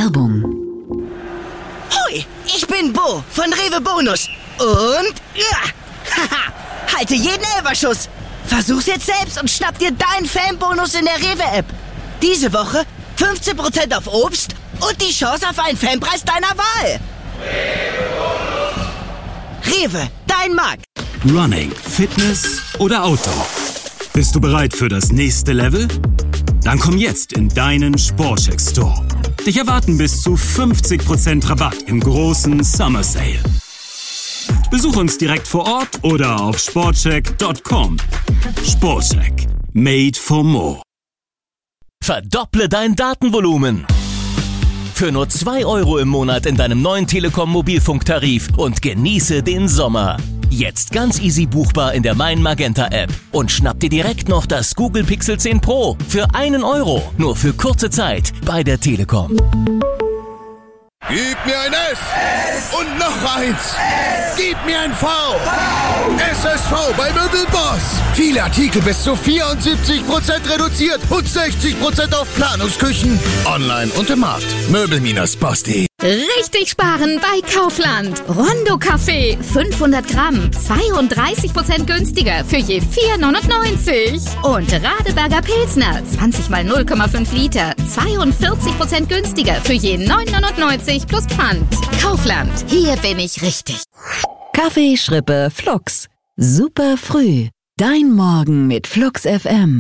Werbung. Hoi, ich bin Bo von Rewe Bonus. Und halte jeden Elferschuss. Versuch's jetzt selbst und schnapp dir deinen Fanbonus in der Rewe-App. Diese Woche 15% auf Obst und die Chance auf einen Fanpreis deiner Wahl. Rewe, dein Markt. Running, Fitness oder Outdoor? Bist du bereit für das nächste Level? Dann komm jetzt in deinen Sportcheck Store. Dich erwarten bis zu 50% Rabatt im großen Summer Sale. Besuch uns direkt vor Ort oder auf sportcheck.com. Sportcheck. Made for more. Verdopple dein Datenvolumen. Für nur 2 € im Monat in deinem neuen Telekom Mobilfunktarif und genieße den Sommer. Jetzt ganz easy buchbar in der Mein Magenta App und schnapp dir direkt noch das Google Pixel 10 Pro für 1 €, nur für kurze Zeit bei der Telekom. Gib mir ein S und noch eins. Gib mir ein V. SSV bei Möbelboss. Viele Artikel bis zu 74% reduziert und 60% auf Planungsküchen. Online und im Markt. Möbel-Boss.de. Richtig sparen bei Kaufland. Rondo Kaffee 500 Gramm 32% günstiger für je 4,99. Und Radeberger Pilsner 20 mal 0,5 Liter 42% günstiger für je 9,99 plus Pfand. Kaufland, hier bin ich richtig. Kaffee, Schrippe, Flux. Super früh. Dein Morgen mit Flux FM.